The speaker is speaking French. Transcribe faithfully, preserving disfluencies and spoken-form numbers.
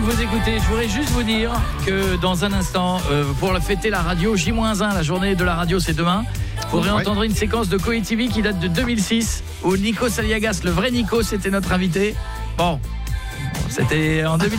vous écoutez, je voudrais juste vous dire que dans un instant, euh, pour la fêter la radio J moins un, la journée de la radio c'est demain, vous pourrez ouais. entendre une séquence de Koé T V qui date de deux mille six, où Nico Saliagas, le vrai Nico, c'était notre invité. Bon, c'était en deux mille